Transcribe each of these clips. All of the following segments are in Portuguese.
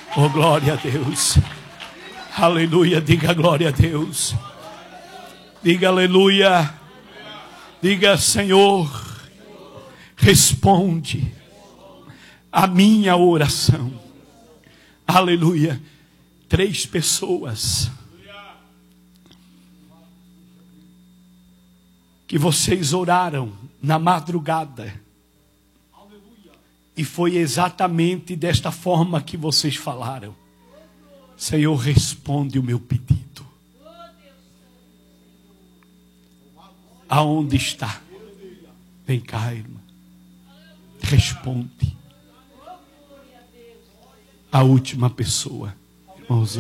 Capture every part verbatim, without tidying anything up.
Oh, glória a Deus. Aleluia. Diga glória a Deus. Diga aleluia. Diga, Senhor, responde a minha oração. Aleluia. Três pessoas que vocês oraram na madrugada. E foi exatamente desta forma que vocês falaram. Senhor, responde o meu pedido. Aonde está? Vem cá, irmã. Responde. A última pessoa. Irmãos,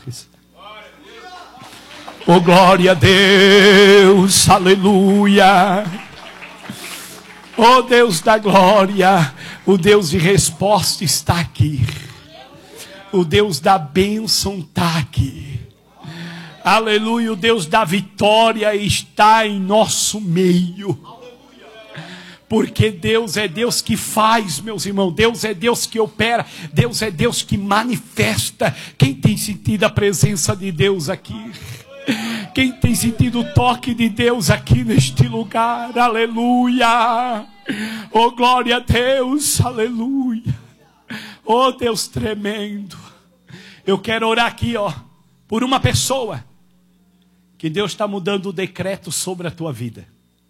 oh, glória a Deus. Aleluia. Oh, Deus da glória. O Deus de resposta está aqui. O Deus da bênção está aqui. Aleluia. O Deus da vitória está em nosso meio. Porque Deus é Deus que faz, meus irmãos. Deus é Deus que opera. Deus é Deus que manifesta. Quem tem sentido a presença de Deus aqui? Quem tem sentido o toque de Deus aqui neste lugar? Aleluia. Oh, glória a Deus. Aleluia. Oh, Deus tremendo. Eu quero orar aqui, ó, por uma pessoa que Deus está mudando o decreto sobre a tua vida.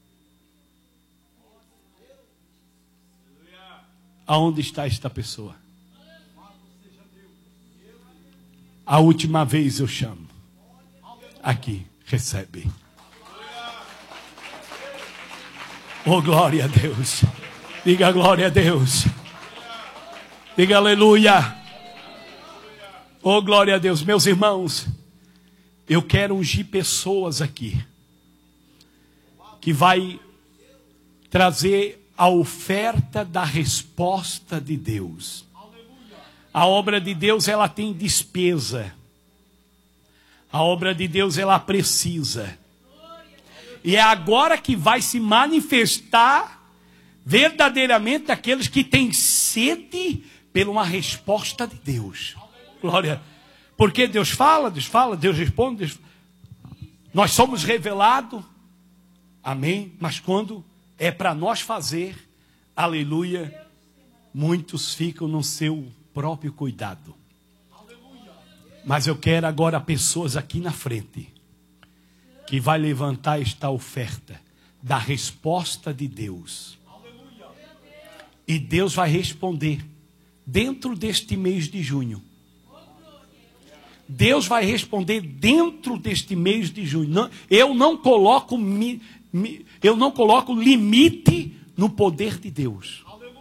Aonde está esta pessoa? A última vez eu chamo. Aqui, recebe. Oh, glória a Deus. Diga glória a Deus. Diga aleluia. Oh, glória a Deus. Meus irmãos, eu quero ungir pessoas aqui que vai trazer a oferta da resposta de Deus. A obra de Deus, ela tem despesa. A obra de Deus, ela precisa. E é agora que vai se manifestar verdadeiramente aqueles que têm sede por uma resposta de Deus. Glória. Porque Deus fala, Deus fala, Deus responde. Deus... Nós somos revelados. Amém? Mas quando é para nós fazer, aleluia, muitos ficam no seu próprio cuidado. Mas eu quero agora pessoas aqui na frente que vai levantar esta oferta da resposta de Deus. E Deus vai responder dentro deste mês de junho. Deus vai responder dentro deste mês de junho. Não, eu não coloco mi, mi, eu não coloco limite no poder de Deus.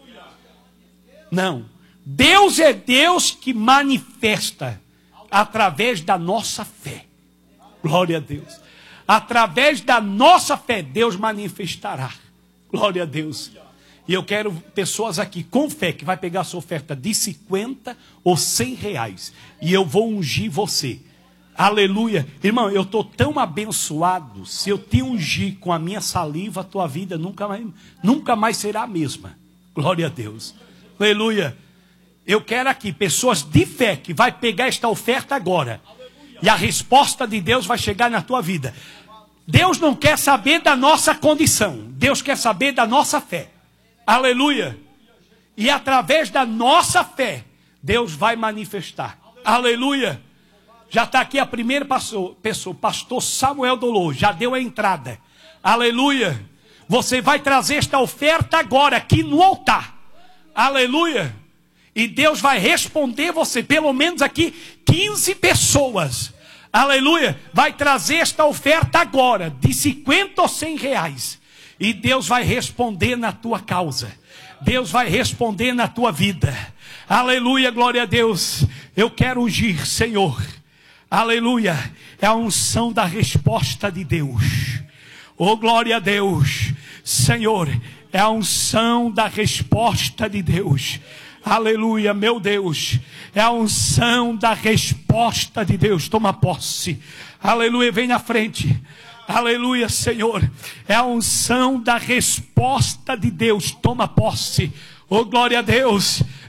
Não. Deus é Deus que manifesta através da nossa fé. Glória a Deus. Através da nossa fé, Deus manifestará. Glória a Deus. E eu quero pessoas aqui com fé que vai pegar a sua oferta de cinquenta ou cem reais. E eu vou ungir você. Aleluia. Irmão, eu estou tão abençoado. Se eu te ungir com a minha saliva, a tua vida nunca mais, nunca mais será a mesma. Glória a Deus. Aleluia. Eu quero aqui pessoas de fé que vai pegar esta oferta agora. E a resposta de Deus vai chegar na tua vida. Deus não quer saber da nossa condição. Deus quer saber da nossa fé. Aleluia. E através da nossa fé, Deus vai manifestar. Aleluia. Já está aqui a primeira pessoa, pastor Samuel Dolor, já deu a entrada. Aleluia. Você vai trazer esta oferta agora aqui no altar. Aleluia. E Deus vai responder você, pelo menos aqui, quinze pessoas. Aleluia. Vai trazer esta oferta agora, de cinquenta ou cem reais. E Deus vai responder na tua causa. Deus vai responder na tua vida. Aleluia, glória a Deus. Eu quero ungir, Senhor. Aleluia. É a unção da resposta de Deus. Oh, glória a Deus. Senhor, é a unção da resposta de Deus. Aleluia, meu Deus. É a unção da resposta de Deus. Toma posse. Aleluia, vem na frente. Aleluia, Senhor. É a unção da resposta de Deus. Toma posse. Oh, glória a Deus.